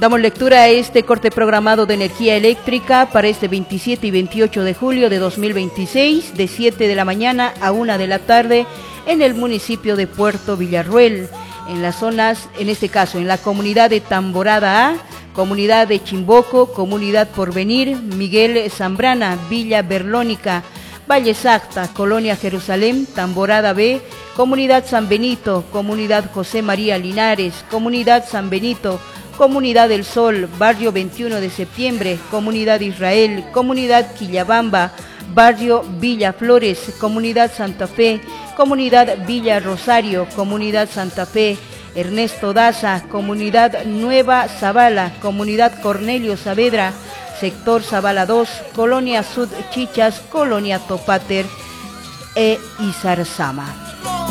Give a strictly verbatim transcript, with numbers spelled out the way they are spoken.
Damos lectura a este corte programado de energía eléctrica para este veintisiete y veintiocho de julio de dos mil veintiséis, de siete de la mañana a una de la tarde, en el municipio de Puerto Villarruel, en las zonas, en este caso, en la comunidad de Tamborada A, comunidad de Chimboco, comunidad Porvenir, Miguel Zambrana, Villa Berlónica, Valle Sacta, Colonia Jerusalén, Tamborada B, comunidad San Benito, comunidad José María Linares, comunidad San Benito, Comunidad del Sol, Barrio veintiuno de septiembre, Comunidad Israel, Comunidad Quillabamba, Barrio Villa Flores, Comunidad Santa Fe, Comunidad Villa Rosario, Comunidad Santa Fe, Ernesto Daza, Comunidad Nueva Zavala, Comunidad Cornelio Saavedra, Sector Zavala dos, Colonia Sud Chichas, Colonia Topater e Izarzama.